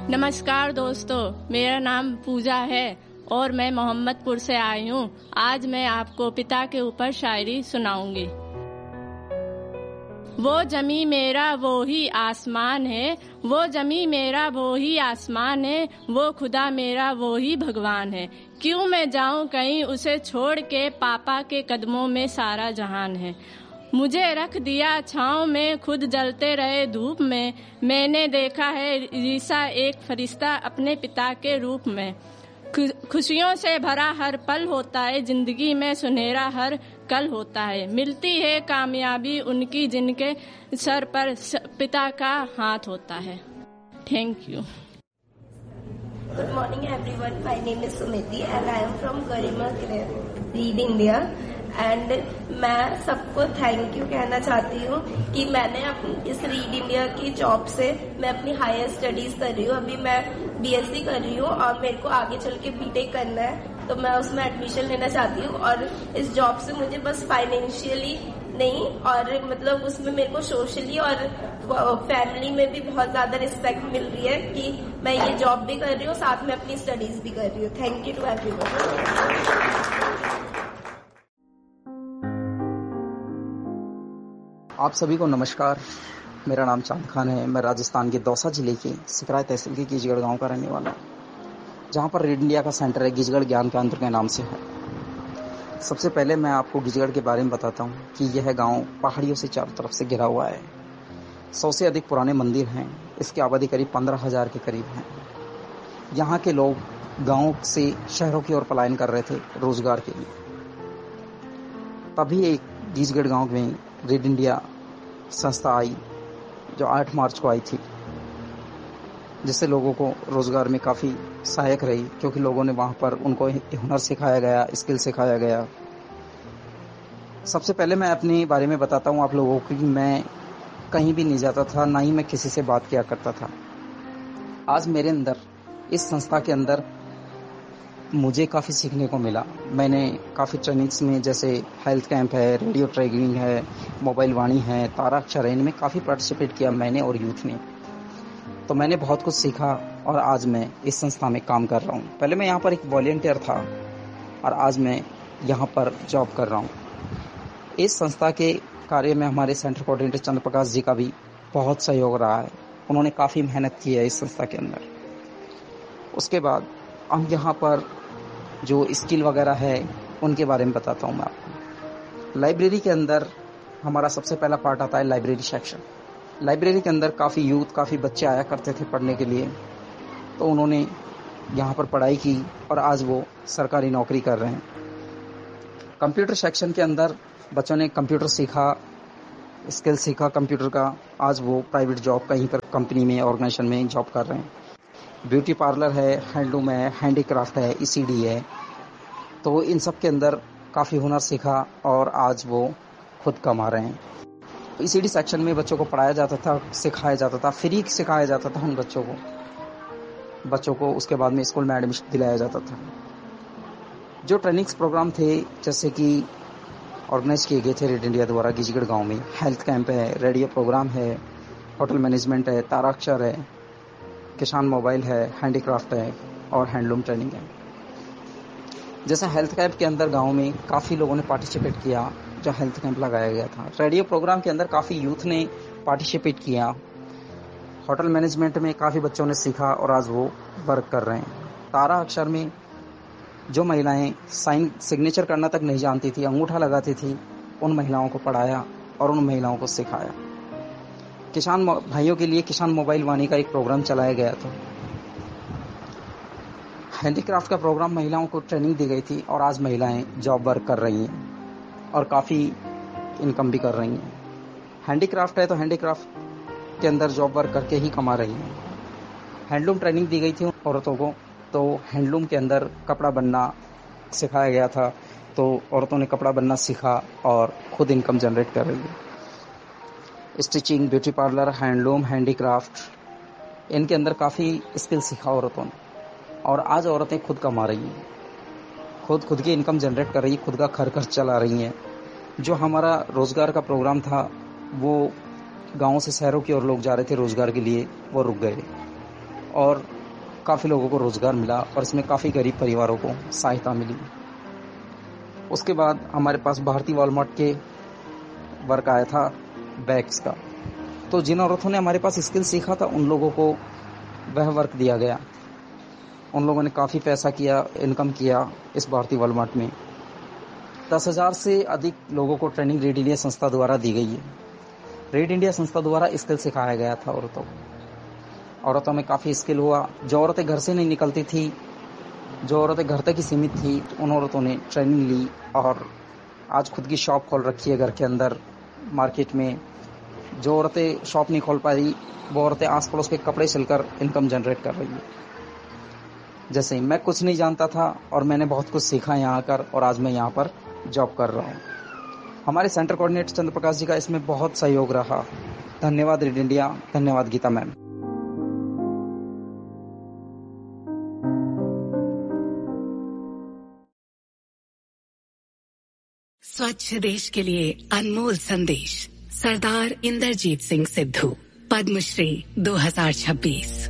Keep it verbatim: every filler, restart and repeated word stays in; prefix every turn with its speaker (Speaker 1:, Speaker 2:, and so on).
Speaker 1: नमस्कार दोस्तों, मेरा नाम पूजा है और मैं मोहम्मदपुर से आई हूँ। आज मैं आपको पिता के ऊपर शायरी सुनाऊंगी। वो जमी मेरा वो ही आसमान है, वो जमी मेरा वो ही आसमान है, वो खुदा मेरा वो ही भगवान है। क्यों मैं जाऊं कहीं उसे छोड़ के, पापा के कदमों में सारा जहान है। मुझे रख दिया छाँव में, खुद जलते रहे धूप में। मैंने देखा है ईसा एक फरिश्ता अपने पिता के रूप में। खुशियों से भरा हर पल होता है, जिंदगी में सुनहरा हर कल होता है। मिलती है कामयाबी उनकी जिनके सर पर पिता का हाथ होता है। Thank you.
Speaker 2: Good morning everyone. My name is Sumiti and I am from Garima Read India. And मैं सबको थैंक यू कहना चाहती हूँ कि मैंने अपनी इस रीड इंडिया की जॉब से मैं अपनी हायर स्टडीज कर रही हूँ। अभी मैं बीएससी कर रही हूँ और मेरे को आगे चल के बीटेक करना है, तो मैं उसमें एडमिशन लेना चाहती हूँ। और इस जॉब से मुझे बस फाइनेंशियली नहीं और मतलब उसमें मेरे को सोशली और फैमिली में भी बहुत ज्यादा रिस्पेक्ट मिल रही है कि मैं ये जॉब भी कर रही हूँ, साथ में अपनी स्टडीज भी कर रही हूँ। Thank you to everyone.
Speaker 3: आप सभी को नमस्कार। मेरा नाम चांद खान है। मैं राजस्थान के दौसा जिले के सिकराय तहसील के गिजगढ़ गांव का रहने वाला हूं, जहां पर रीड इंडिया का सेंटर है गिजगढ़ ज्ञान केंद्र के नाम से है। सबसे पहले मैं आपको गिजगढ़ के बारे में बताता हूं कि यह गांव पहाड़ियों से चारों तरफ से घिरा हुआ है। सौ से अधिक पुराने मंदिर हैं। इसकी आबादी करीब पंद्रह हजार के करीब है। यहाँ के लोग गाँव से शहरों की ओर पलायन कर रहे थे रोजगार के लिए। तभी एक गिजगढ़ गाँव में रीड इंडिया संस्था आई, जो आठ मार्च को आई थी, जिससे लोगों को रोजगार में काफ़ी सहायक रही, क्योंकि लोगों ने वहाँ पर उनको हुनर सिखाया गया, स्किल सिखाया गया। सबसे पहले मैं अपने बारे में बताता हूँ आप लोगों को कि मैं कहीं भी नहीं जाता था, ना ही मैं किसी से बात किया करता था। आज मेरे अंदर इस संस्था के अंदर मुझे काफ़ी सीखने को मिला। मैंने काफ़ी ट्रेनिंग्स में, जैसे हेल्थ कैंप है, रेडियो ट्रेनिंग है, मोबाइल वाणी है, ताराक्षर है, इनमें काफ़ी पार्टिसिपेट किया मैंने और यूथ ने। तो मैंने बहुत कुछ सीखा और आज मैं इस संस्था में काम कर रहा हूँ। पहले मैं यहाँ पर एक वॉलंटियर था और आज मैं यहाँ पर जॉब कर रहा हूँ। इस संस्था के कार्य में हमारे सेंटर कोऑर्डिनेटर चंद्र प्रकाश जी का भी बहुत सहयोग रहा है। उन्होंने काफ़ी मेहनत की है इस संस्था के अंदर। उसके बाद हम यहाँ पर जो स्किल वगैरह है उनके बारे में बताता हूँ मैं आपको। लाइब्रेरी के अंदर हमारा सबसे पहला पार्ट आता है लाइब्रेरी सेक्शन। लाइब्रेरी के अंदर काफ़ी यूथ, काफ़ी बच्चे आया करते थे पढ़ने के लिए, तो उन्होंने यहाँ पर पढ़ाई की और आज वो सरकारी नौकरी कर रहे हैं। कंप्यूटर सेक्शन के अंदर बच्चों ने कंप्यूटर सीखा, स्किल सीखा कंप्यूटर का। आज वो प्राइवेट जॉब कहीं पर कंपनी में, ऑर्गेनाइजेशन में जॉब कर रहे हैं। ब्यूटी पार्लर है, हैंडलूम है, हैंडीक्राफ्ट है, ईसीडी है। तो इन सब के अंदर काफ़ी हुनर सीखा और आज वो खुद कमा रहे हैं। ईसीडी सेक्शन में बच्चों को पढ़ाया जाता था, सिखाया जाता था, फ्री सिखाया जाता था उन बच्चों को बच्चों को उसके बाद में स्कूल में एडमिशन दिलाया जाता था। जो ट्रेनिंग्स प्रोग्राम थे, जैसे कि ऑर्गेनाइज किए गए थे रीड इंडिया द्वारा गिजगढ़ गाँव में, हेल्थ कैंप है, रेडियो प्रोग्राम है, होटल मैनेजमेंट है, ताराक्षर है, किसान मोबाइल है, हैंडीक्राफ्ट है और हैंडलूम ट्रेनिंग है। जैसे हेल्थ कैंप के अंदर गांव में काफ़ी लोगों ने पार्टिसिपेट किया, जो हेल्थ कैंप लगाया गया था। रेडियो प्रोग्राम के अंदर काफ़ी यूथ ने पार्टिसिपेट किया। होटल मैनेजमेंट में काफ़ी बच्चों ने सीखा और आज वो वर्क कर रहे हैं। तारा अक्षर में जो महिलाएं साइन सिग्नेचर करना तक नहीं जानती थी, अंगूठा लगाती थी, उन महिलाओं को पढ़ाया और उन महिलाओं को सिखाया। किसान भाइयों के लिए किसान मोबाइल वाणी का एक प्रोग्राम चलाया गया था। हैंडीक्राफ्ट का प्रोग्राम, महिलाओं को ट्रेनिंग दी गई थी और आज महिलाएं जॉब वर्क कर रही हैं और काफ़ी इनकम भी कर रही हैं। हैंडीक्राफ्ट है तो हैंडीक्राफ्ट के अंदर जॉब वर्क करके ही कमा रही हैं। हैंडलूम ट्रेनिंग दी गई थी औरतों को, तो हैंडलूम के अंदर कपड़ा बनना सिखाया गया था, तो औरतों ने कपड़ा बनना सीखा और खुद इनकम जनरेट कर रही है। Stitching, beauty parlour, handloom, handicraft, इनके अंदर काफ़ी स्किल सीखा औरतों ने और आज औरतें खुद कमा रही हैं, खुद खुद की इनकम जनरेट कर रही है, खुद का घर खर्च चला रही हैं। जो हमारा रोज़गार का प्रोग्राम था, वो गाँव से शहरों की ओर लोग जा रहे थे रोज़गार के लिए, वो रुक गए। और काफ़ी लोगों को रोज़गार मिला और इसमें काफ़ी गरीब परिवारों को सहायता मिली। उसके बाद हमारे पास भारतीय वॉलमार्ट के वर्क आया था बैग्स का। तो जिन औरतों ने हमारे पास स्किल सीखा था उन लोगों को वह वर्क दिया गया। उन लोगों ने काफ़ी पैसा किया, इनकम किया इस भारतीय वॉलमार्ट में। दस हज़ार से अधिक लोगों को ट्रेनिंग रेड इंडिया संस्था द्वारा दी गई है। रेड इंडिया संस्था द्वारा स्किल सिखाया गया था औरतों को। औरतों में काफ़ी स्किल हुआ। जो औरतें घर से नहीं निकलती थी, जो औरतें घर तक ही सीमित थी, उन औरतों ने ट्रेनिंग ली और आज खुद की शॉप खोल रखी है घर के अंदर मार्केट में। जो औरतें शॉप नहीं खोल पा रही, वो औरतें आस पड़ोस के कपड़े सिलकर इनकम जनरेट कर रही है। जैसे मैं कुछ नहीं जानता था और मैंने बहुत कुछ सीखा यहाँ आकर और आज मैं यहाँ पर जॉब कर रहा हूँ। हमारे सेंटर कोऑर्डिनेटर चंद्र प्रकाश जी का इसमें बहुत सहयोग रहा। धन्यवाद रेड इंडिया, धन्यवाद गीता मैम।
Speaker 4: स्वच्छ देश के लिए अनमोल संदेश, सरदार इंदरजीत सिंह सिद्धू, पद्मश्री दो हज़ार छब्बीस।